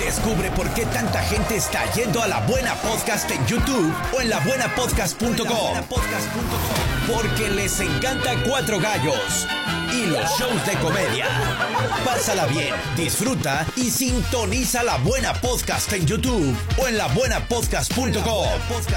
Descubre por qué tanta gente está yendo a La Buena Podcast en YouTube o en labuenapodcast.com. Porque les encanta Cuatro Gallos y los shows de comedia. Pásala bien, disfruta y sintoniza La Buena Podcast en YouTube o en labuenapodcast.com.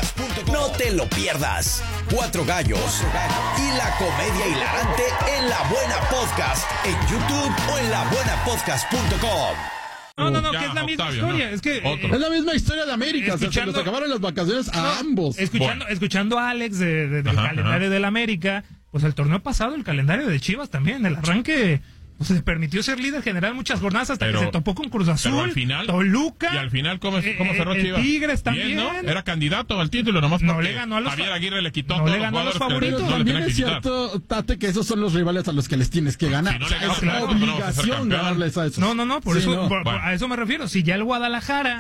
No te lo pierdas. Cuatro Gallos y la comedia hilarante en La Buena Podcast en YouTube o en labuenapodcast.com. No, que es la misma historia. ¿No? Es que es la misma historia de América. Se los acabaron las vacaciones a ambos. Escuchando a Alex del calendario del América, pues el torneo pasado, el calendario de Chivas también, el arranque, pues se permitió ser líder general muchas jornadas hasta que se topó con Cruz Azul, al final, Toluca. Y al final, ¿cómo cerró Chivas? Tigres también. Bien, ¿no? Era candidato al título, nomás no le ganó a los Javier Aguirre le quitó no todos le ganó los a los favoritos. Pero también es cierto, Tate, que esos son los rivales a los que les tienes que ganar. Si no o sea, le ganas, es obligación ganarles a esos. No, por eso a eso me refiero. Si ya el Guadalajara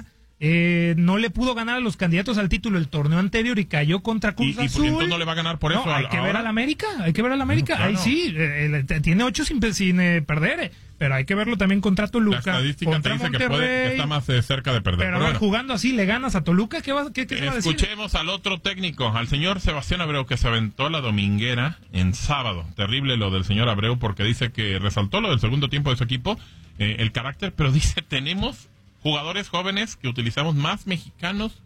no le pudo ganar a los candidatos al título el torneo anterior y cayó contra Cruz Azul. ¿Y entonces no le va a ganar por eso? Hay que ver al América. Claro. Ahí sí, tiene 8 sin perder, pero hay que verlo también contra Toluca. La estadística contra te dice Monterrey, que está más cerca de perder. Pero bueno, jugando así, ¿le ganas a Toluca? ¿Qué se va a decir? Escuchemos al otro técnico, al señor Sebastián Abreu, que se aventó la dominguera en sábado. Terrible lo del señor Abreu, porque dice que resaltó lo del segundo tiempo de su equipo, el carácter, pero dice, tenemos jugadores jóvenes que utilizamos más mexicanos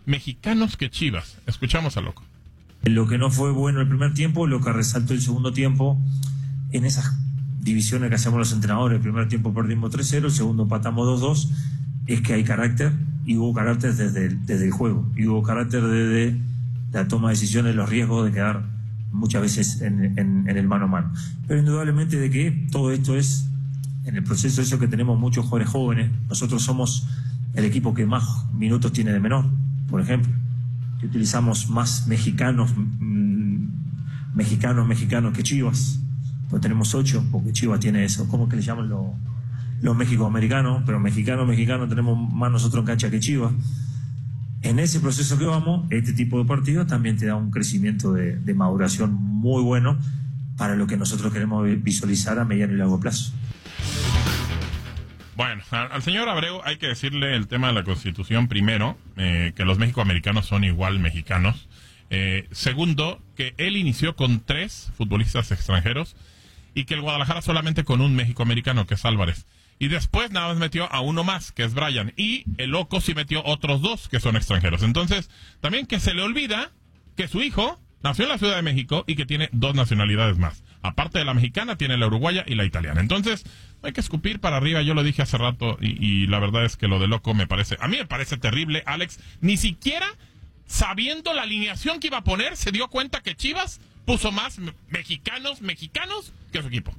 que Chivas. Escuchamos al loco. Lo que no fue bueno el primer tiempo, lo que resaltó el segundo tiempo, en esas divisiones que hacemos los entrenadores, el primer tiempo perdimos 3-0, el segundo empatamos 2-2, es que hay carácter, y hubo carácter desde el juego, y hubo carácter desde la toma de decisiones, los riesgos de quedar muchas veces en el mano a mano. Pero indudablemente de que todo esto es en el proceso eso que tenemos muchos jugadores jóvenes. Nosotros somos el equipo que más minutos tiene de menor, por ejemplo, que utilizamos más mexicanos que Chivas, pues tenemos 8, porque Chivas tiene eso, ¿cómo que le llaman los mexicoamericanos? Pero mexicanos tenemos más nosotros en cancha que Chivas. En ese proceso que vamos, este tipo de partidos también te da un crecimiento de maduración muy bueno para lo que nosotros queremos visualizar a mediano y largo plazo. Bueno, al señor Abreu hay que decirle el tema de la Constitución primero, que los mexicoamericanos son igual mexicanos. Segundo, que él inició con 3 futbolistas extranjeros y que el Guadalajara solamente con un mexicoamericano, que es Álvarez. Y después nada más metió a uno más, que es Brian. Y el loco sí metió otros 2 que son extranjeros. Entonces, también que se le olvida que su hijo nació en la Ciudad de México y que tiene 2 nacionalidades más. Aparte de la mexicana, tiene la uruguaya y la italiana. Entonces, hay que escupir para arriba. Yo lo dije hace rato y la verdad es que lo de loco a mí me parece terrible, Alex. Ni siquiera sabiendo la alineación que iba a poner, se dio cuenta que Chivas puso más mexicanos que su equipo.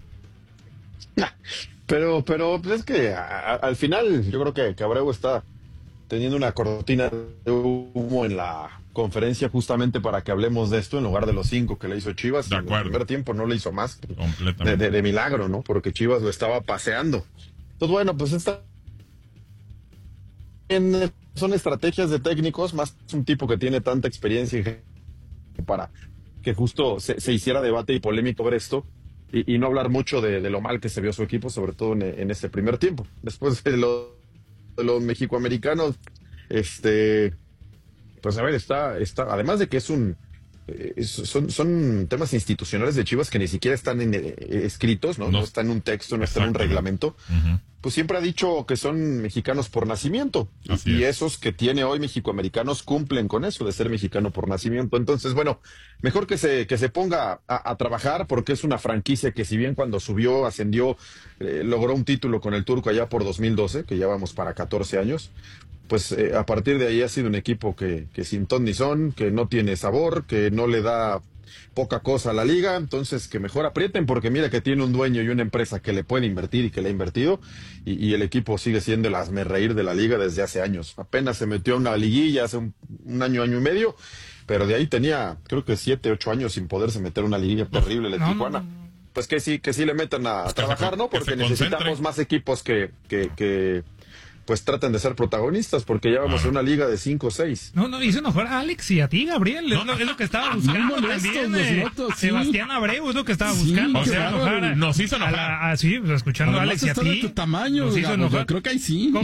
Pero es que al final yo creo que Abreu está teniendo una cortina de humo en la conferencia justamente para que hablemos de esto en lugar de los 5 que le hizo Chivas. De acuerdo. En el primer tiempo no le hizo más Completamente. de milagro, ¿no? Porque Chivas lo estaba paseando. Entonces, bueno, pues son estrategias de técnicos, más un tipo que tiene tanta experiencia para que justo se hiciera debate y polémico sobre esto y no hablar mucho de lo mal que se vio su equipo, sobre todo en ese primer tiempo. Después de los mexicoamericanos, pues a ver, está además de que son temas institucionales de Chivas que ni siquiera están escritos, ¿no? No está en un texto, no está en un reglamento. Uh-huh. Pues siempre ha dicho que son mexicanos por nacimiento. Y esos que tiene hoy mexicoamericanos cumplen con eso de ser mexicano por nacimiento. Entonces, bueno, mejor que se ponga a trabajar, porque es una franquicia que, si bien cuando subió, ascendió, logró un título con el Turco allá por 2012, que ya vamos para 14 años, pues a partir de ahí ha sido un equipo que sin ton ni son, que no tiene sabor, que no le da poca cosa a la liga. Entonces que mejor aprieten, porque mira que tiene un dueño y una empresa que le puede invertir y que le ha invertido, y el equipo sigue siendo el hazmerreír de la liga desde hace años. Apenas se metió a una liguilla hace un año y medio, pero de ahí tenía creo que 7, 8 años sin poderse meter a una liguilla terrible de Tijuana. Pues que sí le metan a trabajar, ¿no? Porque necesitamos más equipos que pues traten de ser protagonistas, porque ya vamos a una liga de 5 o 6. No, hizo enojar a Alex y a ti, Gabriel. Es lo que estaba buscando también. Sebastián Abreu es lo que estaba buscando. O sea, nos hizo enojar. Sí, escuchando a Alex y a ti. De tu tamaño, yo creo que ahí sí.